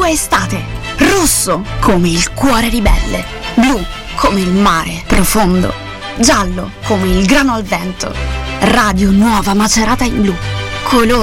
tua estate. Rosso come il cuore ribelle, blu come il mare profondo, giallo come il grano al vento. Radio Nuova Macerata in blu. Colore